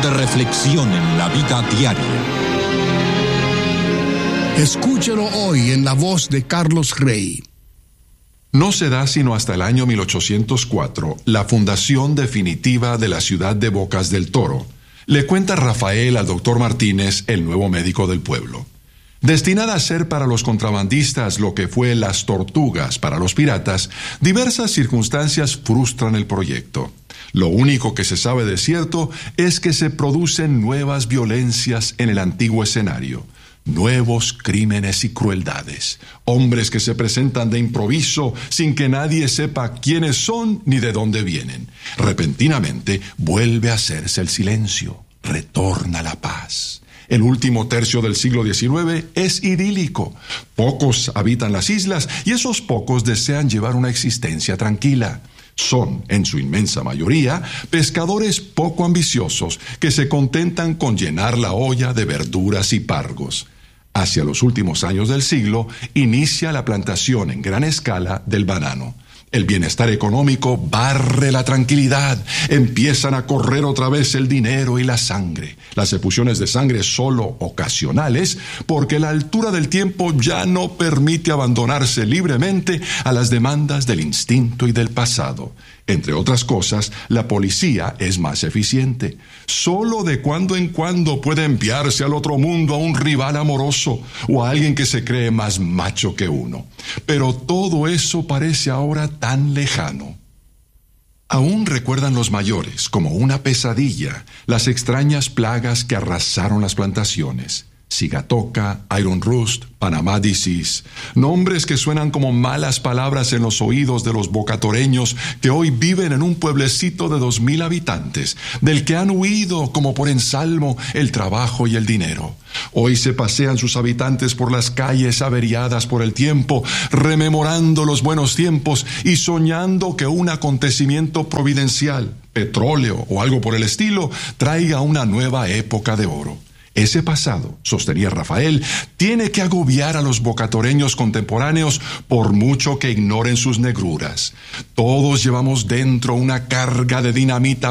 de reflexión en la vida diaria. Escúchelo hoy en la voz de Carlos Rey. No se da sino hasta el año 1804 la fundación definitiva de la ciudad de Bocas del Toro. Le cuenta Rafael al doctor Martínez, el nuevo médico del pueblo. Destinada a ser para los contrabandistas lo que fue las tortugas para los piratas, diversas circunstancias frustran el proyecto. Lo único que se sabe de cierto es que se producen nuevas violencias en el antiguo escenario. Nuevos crímenes y crueldades. Hombres que se presentan de improviso sin que nadie sepa quiénes son ni de dónde vienen. Repentinamente vuelve a hacerse el silencio. Retorna la paz. El último tercio del siglo XIX es idílico. Pocos habitan las islas y esos pocos desean llevar una existencia tranquila. Son, en su inmensa mayoría, pescadores poco ambiciosos que se contentan con llenar la olla de verduras y pargos. Hacia los últimos años del siglo, inicia la plantación en gran escala del banano. El bienestar económico barre la tranquilidad. Empiezan a correr otra vez el dinero y la sangre. Las efusiones de sangre solo ocasionales, porque la altura del tiempo ya no permite abandonarse libremente a las demandas del instinto y del pasado. Entre otras cosas, la policía es más eficiente. Solo de cuando en cuando puede enviarse al otro mundo a un rival amoroso o a alguien que se cree más macho que uno. Pero todo eso parece ahora tan lejano. Aún recuerdan los mayores, como una pesadilla, las extrañas plagas que arrasaron las plantaciones. Sigatoka, Iron Rust, Panama Disease, nombres que suenan como malas palabras en los oídos de los bocatoreños que hoy viven en un pueblecito de 2,000 habitantes, del que han huido como por ensalmo el trabajo y el dinero. Hoy se pasean sus habitantes por las calles averiadas por el tiempo, rememorando los buenos tiempos y soñando que un acontecimiento providencial, petróleo o algo por el estilo, traiga una nueva época de oro. Ese pasado, sostenía Rafael, tiene que agobiar a los bocatoreños contemporáneos por mucho que ignoren sus negruras. Todos llevamos dentro una carga de dinamita